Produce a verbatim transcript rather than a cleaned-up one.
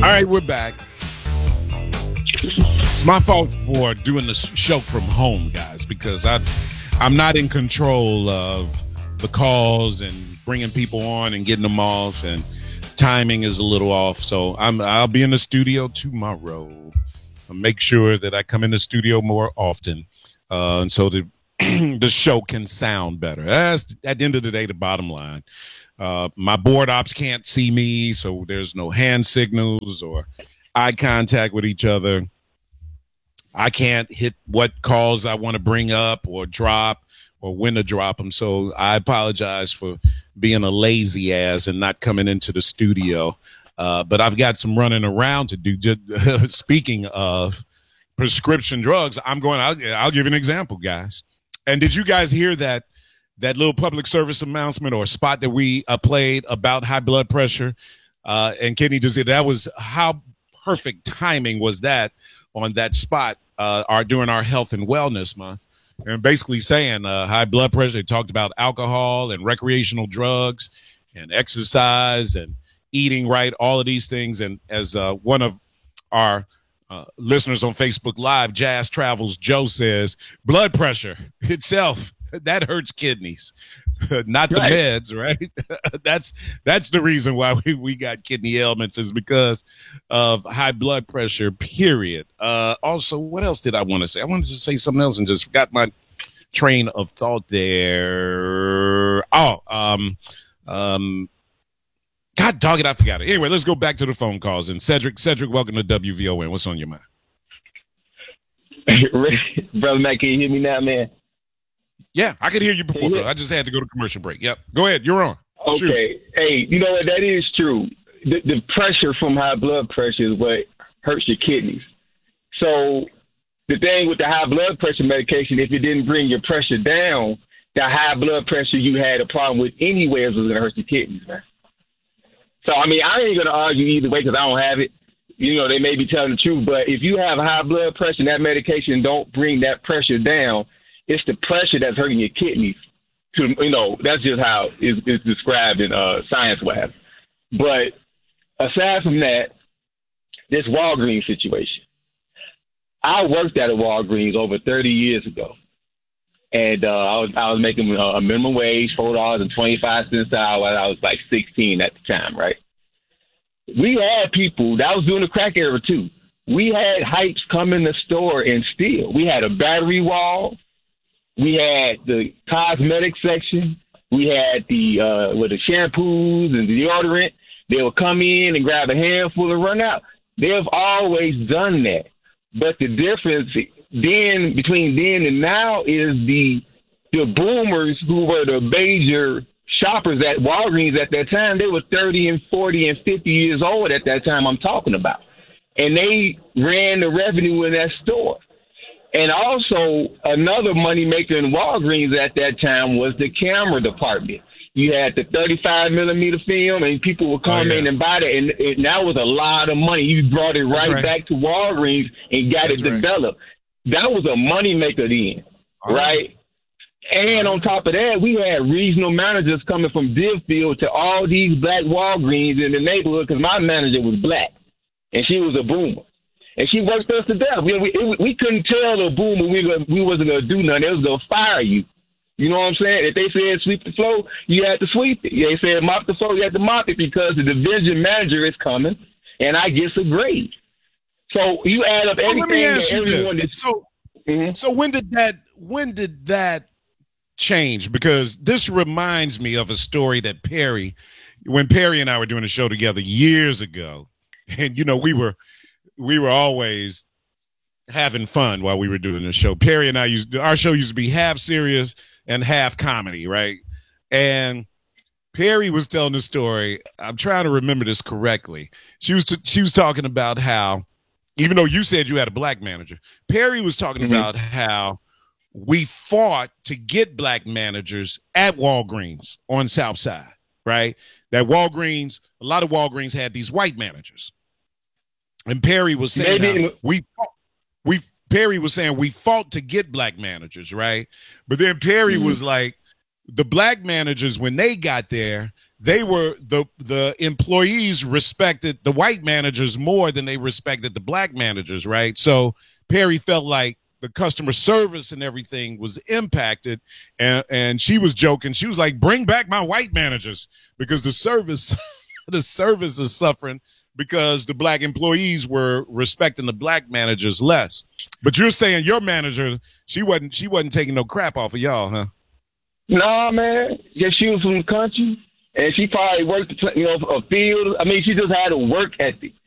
right, we're back. It's my fault for doing the show from home, guys, because I, I'm not in control of the calls and bringing people on and getting them off, and timing is a little off. So I'm I'll be in the studio tomorrow. I'll make sure that I come in the studio more often, uh, and so the the show can sound better. That's at the end of the day the bottom line. Uh, my board ops can't see me, so there's no hand signals or eye contact with each other. I can't hit what calls I want to bring up or drop or when to drop them. So I apologize for being a lazy ass and not coming into the studio. Uh, but I've got some running around to do. Just, speaking of prescription drugs, I'm going, I'll, I'll give you an example, guys. And did you guys hear that that little public service announcement or spot that we uh, played about high blood pressure uh, and kidney disease? That was how perfect timing was that on that spot uh, our, during our health and wellness month. And basically saying uh, high blood pressure. They talked about alcohol and recreational drugs and exercise and eating right, all of these things. And as uh, one of our uh, listeners on Facebook Live, Jazz Travels Joe says, blood pressure itself, that hurts kidneys, not the right. meds, right? that's that's the reason why we, we got kidney ailments, is because of high blood pressure, period. Uh, also, what else did I want to say? I wanted to say something else and just forgot my train of thought there. Oh, um, um, God dog it, I forgot it. Anyway, let's go back to the phone calls. And Cedric, Cedric, welcome to W V O N. What's on your mind? Brother Matt, can you hear me now, man? Yeah, I could hear you before, bro. I just had to go to commercial break. Yep. Go ahead. You're on. Okay. Shoot. Hey, you know what? That is true. The, the pressure from high blood pressure is what hurts your kidneys. So the thing with the high blood pressure medication, if it didn't bring your pressure down, the high blood pressure you had a problem with anyways was going to hurt your kidneys, man. So, I mean, I ain't going to argue either way because I don't have it. You know, they may be telling the truth. But if you have high blood pressure and that medication don't bring that pressure down, it's the pressure that's hurting your kidneys. To you know, that's just how it's, it's described in uh, science-wise. But aside from that, this Walgreens situation. I worked at a Walgreens over thirty years ago, and uh, I was I was making a minimum wage, four dollars and twenty-five cents an hour. I was like sixteen at the time, right? We had people that was during the crack era too. We had hypes come in the store and steal. We had a battery wall. We had the cosmetic section. We had the uh, with the shampoos and deodorant. They would come in and grab a handful and run out. They've always done that. But the difference then between then and now is the the boomers who were the major shoppers at Walgreens at that time. They were thirty and forty and fifty years old at that time I'm talking about. And they ran the revenue in that store. And also, another moneymaker in Walgreens at that time was the camera department. You had the thirty-five millimeter film, and people would come oh, yeah. in and buy it, and, and that was a lot of money. You brought it right, right. back to Walgreens and got That's it developed. Right. That was a moneymaker then, oh. right? And on top of that, we had regional managers coming from Deerfield to all these black Walgreens in the neighborhood because my manager was black, and she was a boomer. And she worked us to death. We, we, we couldn't tell the boomer we, we wasn't going to do nothing. They was going to fire you. You know what I'm saying? If they said sweep the floor, you had to sweep it. They said mop the floor, you had to mop it because the division manager is coming, and I get a grade. So you add up everything that everyone is. So, mm-hmm. so when did that? When did that change? Because this reminds me of a story that Perry, when Perry and I were doing a show together years ago, and you know we were. We were always having fun while we were doing the show. Perry and I used our show used to be half serious and half comedy, right? And Perry was telling the story. I'm trying to remember this correctly. She was t- she was talking about how, even though you said you had a black manager, Perry was talking mm-hmm. about how we fought to get black managers at Walgreens on South Side, right? That Walgreens, a lot of Walgreens had these white managers. And Perry was saying how we we Perry was saying we fought to get black managers, right? But then Perry mm-hmm. was like, the black managers, when they got there, they were the the employees respected the white managers more than they respected the black managers, right? So Perry felt like the customer service and everything was impacted, and and she was joking. She was like, "Bring back my white managers," because the service, the service is suffering because the black employees were respecting the black managers less. But you're saying your manager, she wasn't she wasn't taking no crap off of y'all, huh? Nah, man. Yeah, she was from the country, and she probably worked, you know, a field. I mean, she just had a work ethic.